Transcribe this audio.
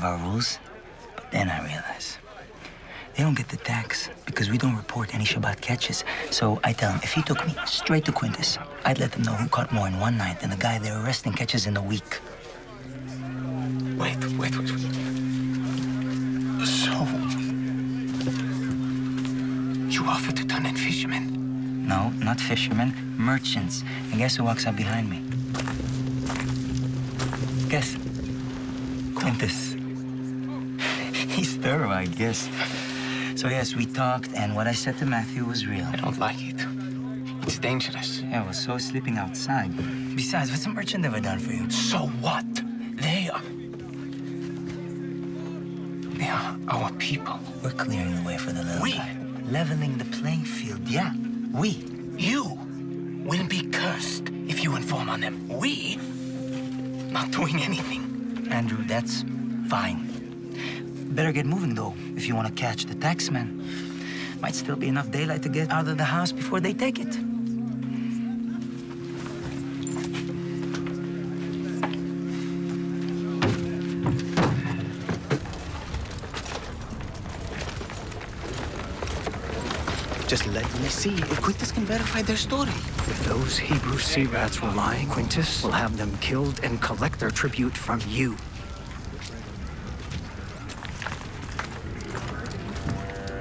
of our rules. But then I realize they don't get the tax because we don't report any Shabbat catches. So I tell them, if he took me straight to Quintus, I'd let them know who caught more in one night than the guy they're arresting catches in a week. Wait. So, you offered to turn in fishermen? No, not fishermen, merchants. And guess who walks up behind me? Guess. Quintus. He's thorough, I guess. So yes, we talked, and what I said to Matthew was real. I don't like it. It's dangerous. Yeah, well, so is sleeping outside. Besides, what's a merchant ever done for you? So what? They are our people. We're clearing the way for the little We? guy. Leveling the playing field, yeah. We. You will be cursed if you inform on them. We? Not doing anything. Andrew, that's fine. Better get moving, though, if you want to catch the taxman. Might still be enough daylight to get out of the house before they take it. Just let me see if Quintus can verify their story. If those Hebrew sea rats were lying, Quintus will have them killed and collect their tribute from you.